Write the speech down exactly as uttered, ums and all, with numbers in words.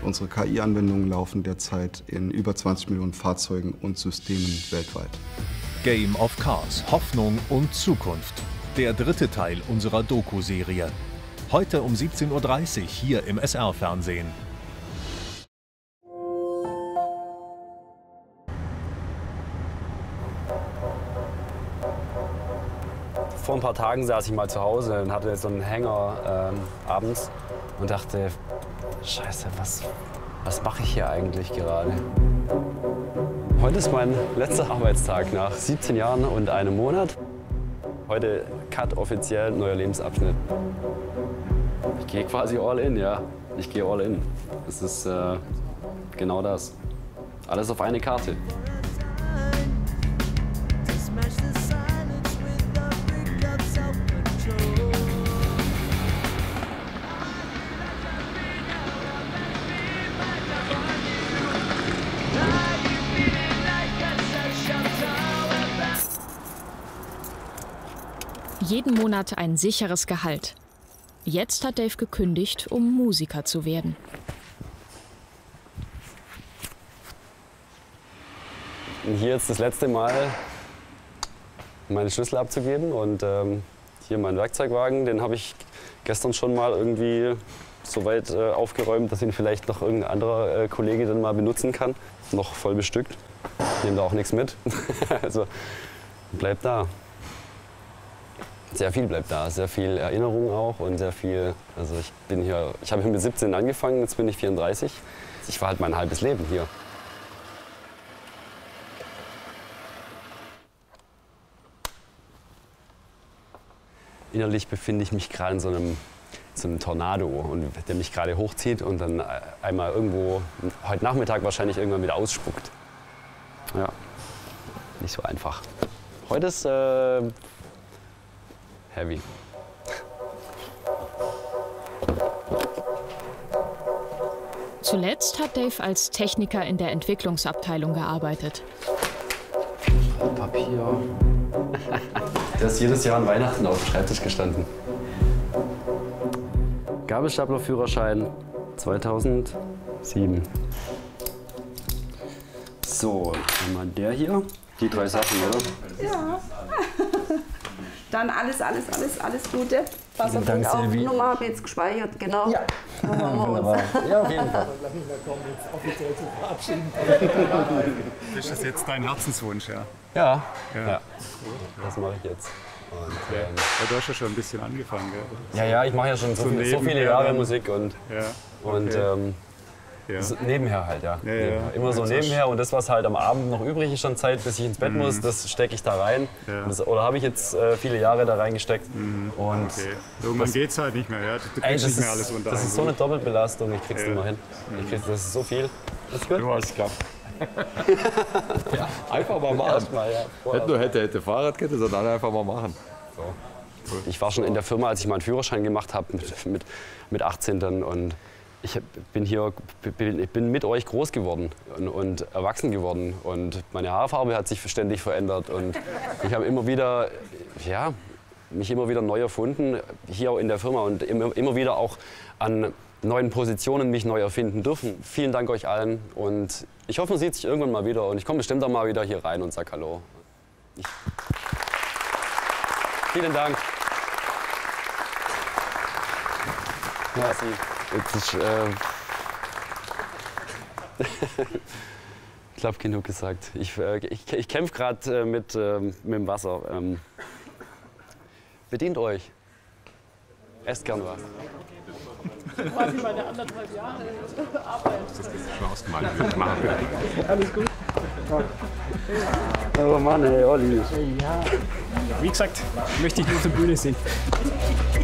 Unsere K I-Anwendungen laufen derzeit in über zwanzig Millionen Fahrzeugen und Systemen weltweit. Game of Cars, Hoffnung und Zukunft. Der dritte Teil unserer Doku-Serie. Heute um siebzehn Uhr dreißig hier im S R-Fernsehen. Vor ein paar Tagen saß ich mal zu Hause und hatte so einen Hänger ähm, abends und dachte, Scheiße, was, was mache ich hier eigentlich gerade? Heute ist mein letzter Arbeitstag nach siebzehn Jahren und einem Monat. Heute Cut offiziell, neuer Lebensabschnitt. Ich gehe quasi all in, ja. Ich gehe all in. Das ist äh, genau das. Alles auf eine Karte. Jeden Monat ein sicheres Gehalt. Jetzt hat Dave gekündigt, um Musiker zu werden. Und hier jetzt das letzte Mal meine Schlüssel abzugeben und ähm, hier meinen Werkzeugwagen, den habe ich gestern schon mal irgendwie so weit äh, aufgeräumt, dass ihn vielleicht noch irgendein anderer äh, Kollege dann mal benutzen kann. Noch voll bestückt. Ich nehme da auch nichts mit. Also bleibt da. Sehr viel bleibt da, sehr viel Erinnerung auch und sehr viel. Also ich bin hier, ich habe hier mit siebzehn angefangen, jetzt bin ich vierunddreißig. Ich war halt mein halbes Leben hier. Innerlich befinde ich mich gerade in so einem, so einem Tornado, und der mich gerade hochzieht und dann einmal irgendwo, heute Nachmittag wahrscheinlich irgendwann wieder ausspuckt. Ja, nicht so einfach. Heute ist äh, heavy. Zuletzt hat Dave als Techniker in der Entwicklungsabteilung gearbeitet. Papier. Der ist jedes Jahr an Weihnachten auf dem Schreibtisch gestanden. Gabelstaplerführerschein zweitausendsieben. So, einmal der hier. Die drei Sachen, oder? Ja. Dann alles, alles, alles, alles Gute. Vielen Dank, Silvi. Nummer habe ich jetzt gespeichert, genau. Ja. Wunderbar. Ja, auf jeden Fall. Offiziell zu verabschieden. Ist das jetzt dein Herzenswunsch, ja? Ja. Ja. Ja. Das mache ich jetzt. Und, okay. ähm, ja, du hast ja schon ein bisschen angefangen, gell? Ja, ja, ich mache ja schon so, viel, so viele Jahre Musik und, ja. Okay. und ähm, ja. so nebenher halt, ja. Ja, ja. Nebenher. Immer so also nebenher, und das, was halt am Abend noch übrig ist an Zeit, bis ich ins Bett mhm. muss, das stecke ich da rein. Ja. Das, oder habe ich jetzt äh, viele Jahre da reingesteckt. Mhm. Und okay. Irgendwann geht es halt nicht mehr, ja? Du kriegst ey, das nicht mehr ist, alles unter. Das ist so eine Doppelbelastung, ich krieg's ja. nicht mehr hin. Ich krieg's, das ist so viel. Ist gut? Du hast gehabt. Ja, einfach mal machen. Mal, ja. Nicht nur hätte, hätte Fahrradkette, sondern einfach mal machen. So. Ich war schon in der Firma, als ich meinen Führerschein gemacht habe, mit, mit, mit achtzehn dann. Und ich bin hier, bin, ich bin mit euch groß geworden und, und erwachsen geworden. Und meine Haarfarbe hat sich ständig verändert. Und ich habe immer wieder, ja, mich immer wieder neu erfunden, hier auch in der Firma. Und immer, immer wieder auch an neuen Positionen mich neu erfinden dürfen. Vielen Dank euch allen. Und ich hoffe, man sieht sich irgendwann mal wieder. Und ich komme bestimmt auch mal wieder hier rein und sage Hallo. Ich Vielen Dank. Ja, jetzt ist, äh ich glaube, genug gesagt. Ich, äh, ich, ich kämpfe gerade äh, mit, äh, mit dem Wasser. Ähm bedient euch. Esst gern was. Quasi meine anderthalb Jahre Arbeit. Das ist schon ausgemalt. Mach bitte. Alles gut. Oh Mann, ey, Olli. Ja. Wie gesagt, möchte ich nur auf der Bühne sehen.